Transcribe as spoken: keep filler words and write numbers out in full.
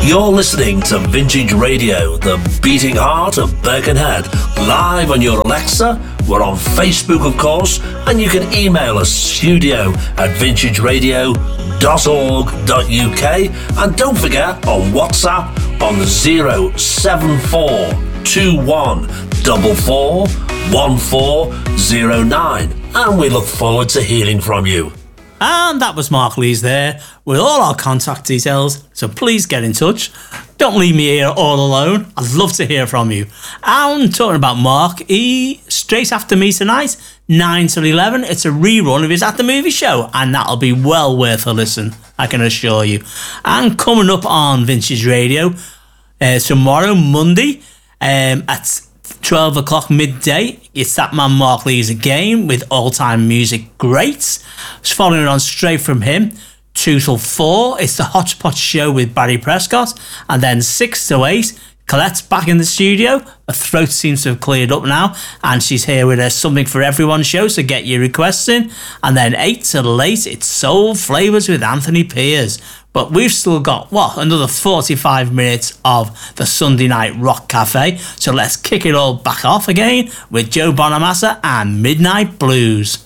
You're listening to Vintage Radio, the beating heart of Birkenhead, live on your Alexa. We're on Facebook, of course, and you can email us studio at vintage radio dot org dot U K, and don't forget on WhatsApp on zero seven four two one four four one four zero nine, and we look forward to hearing from you. And that was Mark Lees there with all our contact details, so please get in touch. Don't leave me here all alone. I'd love to hear from you. And talking about Mark, he, straight after me tonight, nine till eleven, it's a rerun of his At The Movie Show, and that'll be well worth a listen, I can assure you. And coming up on Vintage Radio uh, tomorrow, Monday, um, at twelve o'clock midday, it's that man Mark Lees again with all-time music greats. It's following on straight from him. two till four, it's the Hotspot Show with Barry Prescott. And then six to eight, Colette's back in the studio. Her throat seems to have cleared up now, and she's here with a Something for Everyone show, so get your requests in. And then eight till eight, it's Soul Flavours with Anthony Piers. But we've still got, what, another forty-five minutes of the Sunday Night Rock Cafe. So let's kick it all back off again with Joe Bonamassa and Midnight Blues.